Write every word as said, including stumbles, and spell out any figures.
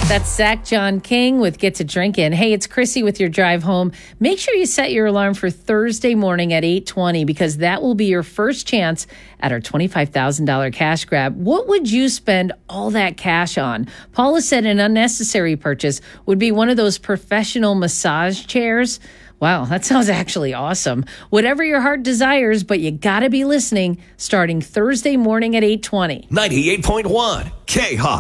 That's Zach John King with Get to Drinkin'. Hey, it's Chrissy with your drive home. Make sure you set your alarm for Thursday morning at eight twenty because that will be your first chance at our twenty-five thousand dollars cash grab. What would you spend all that cash on? Paula said an unnecessary purchase would be one of those professional massage chairs. Wow, that sounds actually awesome. Whatever your heart desires, but you got to be listening starting Thursday morning at eight twenty. ninety-eight point one K-Hawk.